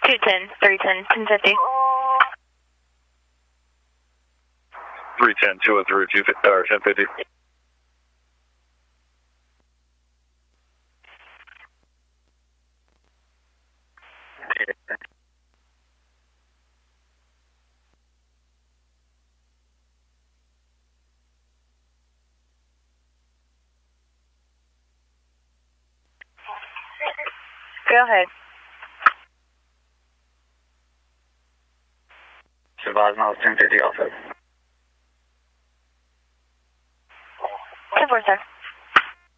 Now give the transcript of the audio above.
210, 310, 1050. 310, 203, 1050. Go ahead. Survive miles 1050 also. 1047.